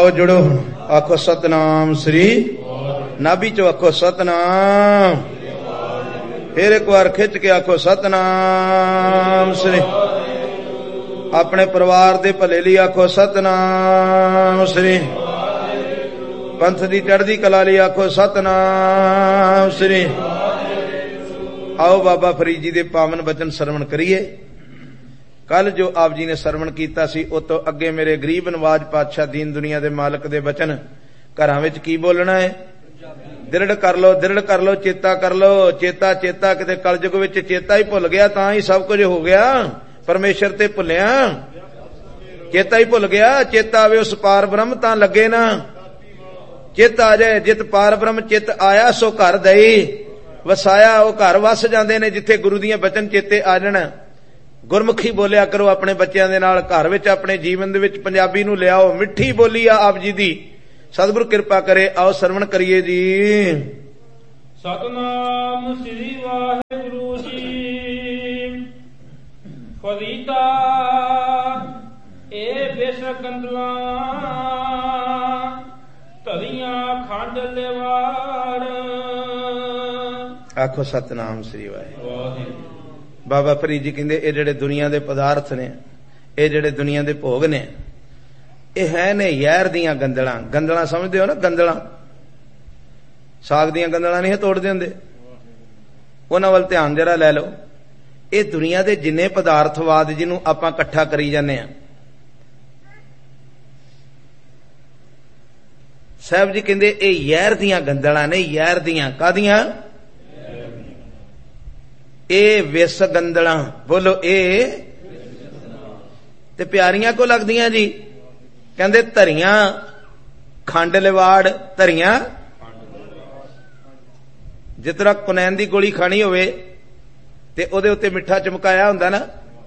आओ जुड़ो, आखो सतनाम श्री, नाभि चो आखो सतनाम, फिर एक बार खिंच के आखो सतनाम श्री, अपने परिवार दे भले लिए आखो सतनाम श्री, पंथ दी चढ़दी कला लिए आखो सतनाम श्री। आओ बाबा फरीद जी दे पावन वचन सरवण करिए। कल जो आप जी ने सरवण कीता सी उस तो अगे मेरे गरीब नवाज पातशाह दीन दुनिया दे मालक दे वचन घरां विच की बोलना है? दृढ़ कर लो, दृढ़ कर लो, चेता कर लो, चेता चेता। किते कलयुग विच चेता ही भुल गया तां ही सब कुछ हो गया, परमेश्वर ते भुलिया, चेता ही भुल गया। चेता आवे उस पार ब्रह्म तां लगे ना, चित आ जाए जित पार ब्रह्म चित आया सो घर दई वसाया। वो घर वस जाते ने जिथे गुरु दियां वचन चेते आ जाण। गुरमुखी बोलिया करो अपने बच्चों के नाल, घर विच अपने जीवन दे विच पंजाबी नूं लियाओ। मिठी बोली आ आप जी दी, सतगुरु किरपा करे। आओ सरवण करिए जी। सतनाम श्री वाहिगुरु जी। फरीदा ए बेशक गंदला धरियां खंड लेवाड़। आखो सतनाम श्री वाहिगुरु। बाबा फरीद जी कहंदे ये जिहड़े दुनिया दे पदार्थ ने, ये जिहड़े दुनिया दे भोग ने, ये है ने यैर दियां गंदलां। गंदलां समझदे हो ना? गंदलां साग दियां गंदलां नहीं तोड़दे हुंदे, उन्हां वल ध्यान जरा लै लो। ये दुनिया दे जिन्ने पदार्थवाद जिन्हों आपां इकट्ठा करी जाने आ, साहब जी कहंदे ये यैर दियां गंदलां ने। यैर दियां कादियां? ए विस गंदलां। बोलो ए ते प्यारियां को लगदियां जी। कहंदे धरियां खंड लिवाड़। धरियां जिस तरह कुनैन दी गोली खानी होवे ते ओदे उत्ते मिठा चमकाया हुंदा ना,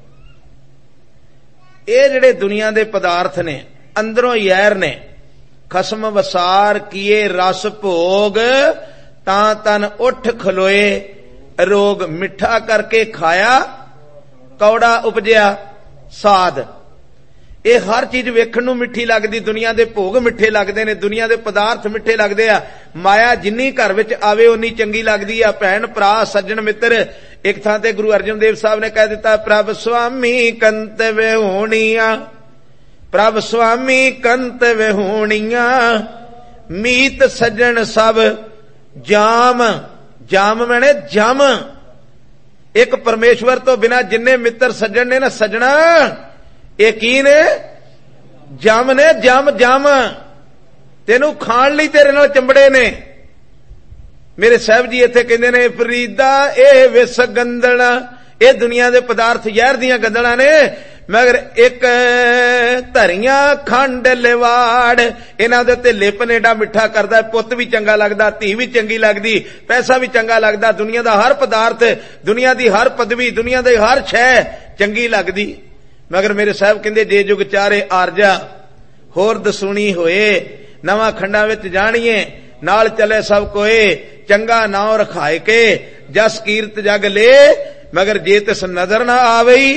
ये जिहड़े दुनिया दे पदार्थ ने अंदरों यैर ने। खसम वसार किए रस भोग, तां तन उठ खलोए रोग। मिठा करके खाया कौड़ा उपजिया साध। ये हर चीज वेखण नूं मिठी लगदी। दुनिया दे भोग मिठे लगदे ने, दुनिया दे पदार्थ मिठे लगदे आ। माया जिन्नी घर विच आवे उन्नी चंगी लगदी आ। भैण भरा सज्जण मित्र, एक थां ते गुरु अर्जन देव साहब ने कह दिता, प्रभ स्वामी कंत विहूणिया, प्रभ स्वामी कंत विहूणिया, मीत सज्जण सब जाम। जाम मैंने जम। एक परमेश्वर तो बिना जिन्ने मित्र सज्जन ने ना सजना, ये की ने? जम ने। जम जम तेनू खाण लई तेरे नाल चंबड़े ने। मेरे साहब जी इत्थे कहंदे ने, फरीदा ए विस गंदला। ये दुनिया दे पदार्थ यैर दियां गंदलां ने, मगर एक धरियां खंड लिवाड़। इन्हां दे उत्ते लिपन एडा मिठा करदा, पुत्त भी चंगा लगदा, धी भी चंगी लगदी, पैसा भी चंगा लगदा, दुनिया दा हर पदार्थ, दुनिया दी हर पदवी, दुनिया दी हर शै चंगी लगदी। मगर मेरे साहब कहंदे जे जुग चारे आरजा होर दसूनी होए, नवां खंडां विच जाणीए नाल चले सब कोए। चंगा नाम रखाए के जस कीरत जग ले, मगर जे तिस नजर ना आवई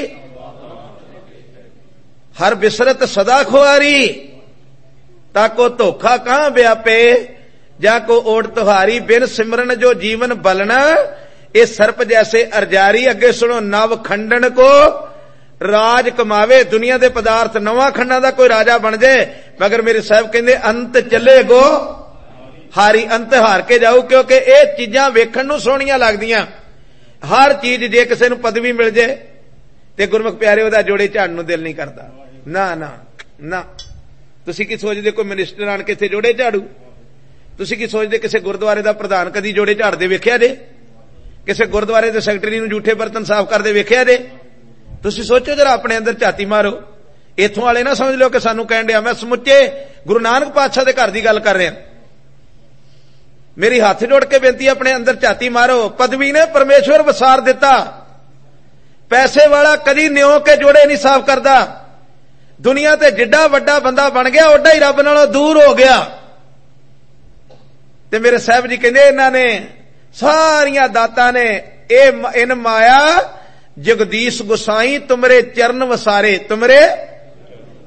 हर बिसरत सदा खुआरी। ताको धोखा कहां व्यापे जाको ओढ़ तुहारी, बिन सिमरन जो जीवन बलना। ये सर्प जैसे अर्जारी। अगे सुनो, नव खंडन को राज कमावे। दुनिया दे पदार्थ नवा खंडा दा कोई राजा बन जाए, मगर मेरे साहब कहंदे अंत चले गो हारी। अंत हार के जाऊ, क्योंकि ये चीजां वेखण नूं सोहणियां लगदियां। हर चीज जे किसी नूं पदवी मिल जाए ते गुरमुख प्यारे ओहदा जोड़े झाड़न नूं दिल नहीं करदा। ना ना ना। तुसीं की सोचदे कोई मिनिस्टर आण के इत्थे जोड़े झाड़ू? तुसीं की सोचदे किसी गुरुद्वारे दा प्रधान कदी जोड़े झाड़दे वेखिया जे? किसी गुरुद्वारे दे सैकटरी नूं जूठे बर्तन साफ करदे वेखिया जे? तुसीं सोचो जरा, अपने अंदर झाती मारो। इत्थों वाले ना समझ लो कि सानू कहण दिया। मैं समुचे गुरु नानक पातशाह दे घर दी गल कर रहा। मेरी हाथ जोड़ के बेनती, अपने अंदर झाती मारो। पदवी ने परमेश्वर वसार दिता। पैसे वाला कदी न्यों के जोड़े नहीं साफ करदा। दुनिया ते जिड्डा वड्डा बंदा बन गया, ओडा ही रब नालों दूर हो गया। ते मेरे साहब जी कहंदे इन्हां ने सारियां दातां ने इन माया जगदीश गोसाई तुमरे चरण वसारे। तुमरे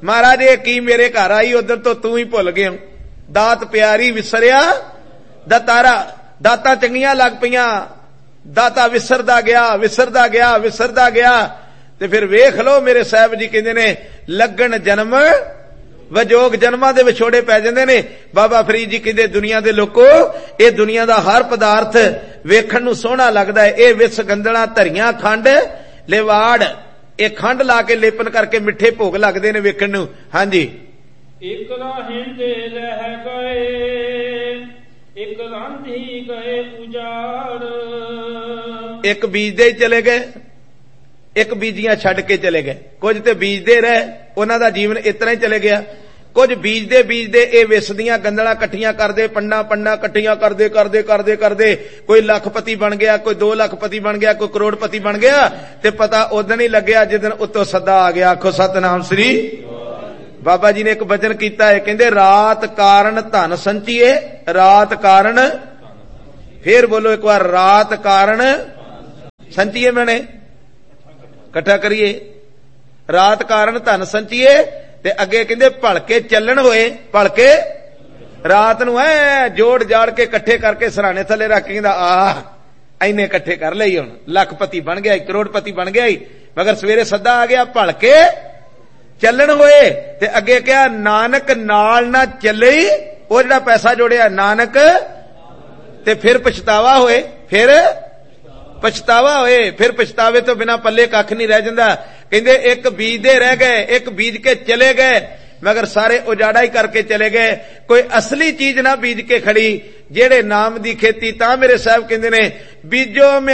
महाराज ये की मेरे घर आई उधर तो तू ही भुल गया, दात प्यारी विसरिया दातारा, दातां चंगियां लग पईयां, दाता विसरदा गया विसरदा गया विसरदा गया। ते फिर वेख लो मेरे साहब जी कहंदे ने लगन जन्म वजोग जन्मां दे विछोड़े पै जांदे ने। बाबा फरीद जी कहंदे दुनिया दे लोको ये दुनिया दा हर पदार्थ वेखण नूं सोहना लगदा है, ये विस गंदला धरियां खंड लेवाड़, ये खंड ला के लेपन करके मिठे भोग लगदे ने वेखण नूं। हां जी एक राहिंदे रह गए एक रांधी गए उजाड़, एक बीजदे ही चले गए एक बीजियां छड्ड के चले गए, कुछ ते बीजदे रहे उन्हां दा जीवन इतना ही चले गया, कुछ बीजदे बीजदे ये विस दियां गंदलां कट्ठियां करदे पंडा पंडा कट्ठियां करदे करदे करदे करदे कोई लखपति बन गया, कोई 2 लखपति बन गया, कोई करोड़पति बन गया। ते पता उदन ही लग्या जिदन उत्तों सदा आ गया। आखो सतनाम श्री। बाबा जी ने एक वचन कीता है, कहंदे रात कारण धन संचिए, रात कारण, फिर बोलो एक बार, रात कारण संचिए, मैंने इकट्ठा करिए, रात कारण धन संचिए। ते अगे कहंदे भलके चलन होए, भलके रात नूं ऐ जोड़ जाड़ के इकट्ठे करके सराने थले रख के कहंदा आ इन्ने इकट्ठे कर लई, हुण लखपति बन गया, करोड़पति बन गया, मगर सवेरे सदा आ गया भलके चलन होए। ते अगे क्या नानक नाल ना चले, वो जिहड़ा पैसा जोड़िया नानक, ते फिर पछतावा होए, फिर पछतावा होए, फिर पछतावे तो बिना पल्ले कख नहीं रह जांदा। कहंदे एक बीजदे रह गए, एक बीज के चले गए, मगर सारे उजाड़ा ही करके चले गए, कोई असली चीज ना बीज के खड़ी, जेड़े नाम दी खेती। तां मेरे साहब कहंदे ने बीजो में